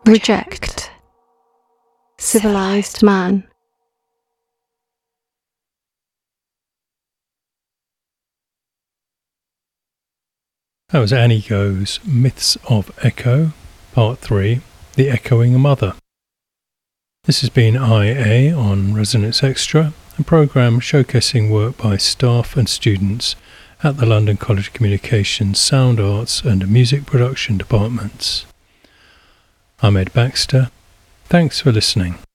Reject. Civilized man. That was Annie Go's Myths of Echo, Part 3, The Echoing Mother. This has been IA on Resonance Extra, a programme showcasing work by staff and students at the London College of Communications, Sound Arts and Music Production departments. I'm Ed Baxter. Thanks for listening.